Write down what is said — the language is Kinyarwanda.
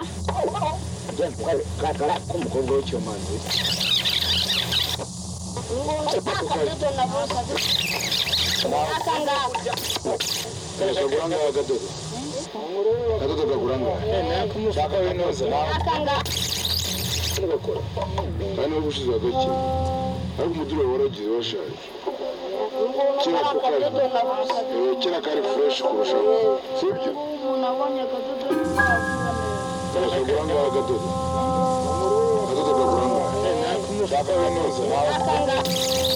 kakara k'umukobwa w'icyomano kaguranga gadodo kaguranga shaka winoza bakora kandi no gushiza gake ariko umuduro waragize washaje kira kari fresh kurushaho sibyo nabonye gadodo kaguranga gadodo kaguranga shaka winoza